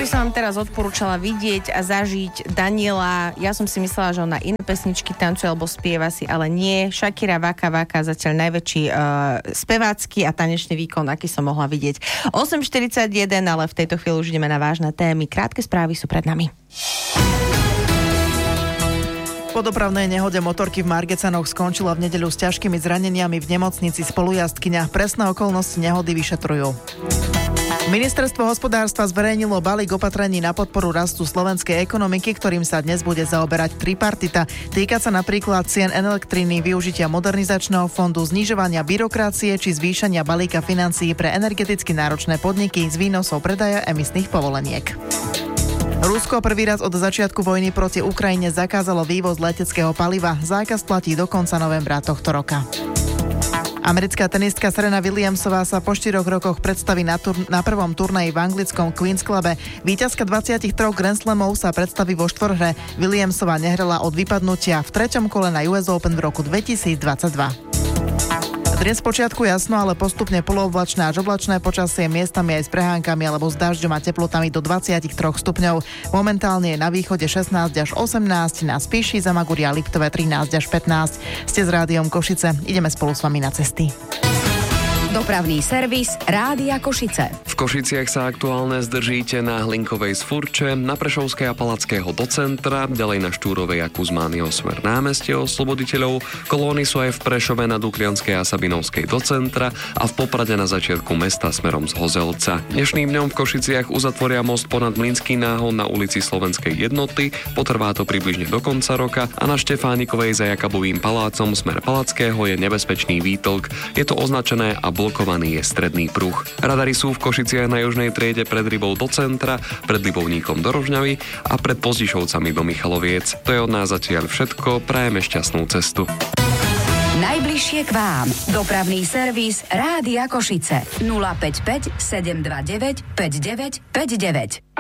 by som vám teraz odporúčala vidieť a zažiť Daniela. Ja som si myslela, že on na iné pesničky tancuje alebo spieva si, ale nie. Shakira Waka Waka, zatiaľ najväčší spevácky a tanečný výkon, aký som mohla vidieť. 8:41, ale v tejto chvíli už ideme na vážne témy. Krátke správy sú pred nami. Po dopravnej nehode motorky v Margecanoch skončila v nedeľu s ťažkými zraneniami v nemocnici spolujazdkyňa. Presné okolnosti nehody vyšetrujú. Ministerstvo hospodárstva zverejnilo balík opatrení na podporu rastu slovenskej ekonomiky, ktorým sa dnes bude zaoberať tripartita. Týka sa napríklad cien elektriny, využitia modernizačného fondu, znižovania byrokracie či zvýšenia balíka financií pre energeticky náročné podniky z výnosov predaja emisných povoleniek. Rusko prvý raz od začiatku vojny proti Ukrajine zakázalo vývoz leteckého paliva. Zákaz platí do konca novembra tohto roka. Americká tenistka Serena Williamsová sa po 4 rokoch predstaví na prvom turnaji v anglickom Queen's Clube. Víťazka 23 Grand Slamov sa predstaví vo štvorhre. Williamsová nehrala od vypadnutia v 3. kole na US Open v roku 2022. Dnes počiatku jasno, ale postupne polooblačné až oblačné počasie, miestami aj s prehánkami alebo s dažďom a teplotami do 23 stupňov. Momentálne je na východe 16 až 18, na Spíši, Zamaguria, Liptove 13 až 15. Ste s Rádiom Košice, ideme spolu s vami na cesty. Dopravný servis Rádia Košice. V Košiciach sa aktuálne zdržíte na Hlinkovej z Furče, na Prešovskej a Palackého do centra, ďalej na Štúrovej a Kuzmányho smer námestie Osloboditeľov. Kolóny sú aj v Prešove na Duklianskej a Sabinovskej do centra a v Poprade na začiatku mesta smerom z Hozelca. Dnešným dňom v Košiciach uzatvoria most ponad Mlynský náhon na ulici Slovenskej jednoty, potrvá to približne do konca roka a na Štefánikovej za Jakabovým palácom smer Palackého je nebezpečný výtlk. Je to označené a blokovaný je stredný pruh. Radary sú v Košiciach na južnej triede pred Rybou do centra, pred Libovníkom do Rožňavy a pred Pozdišovcami do Michaloviec. To je od nás zatiaľ všetko. Prajeme šťastnú cestu. Najbližšie k vám. Dopravný servis Rádia Košice. 055 729 5959.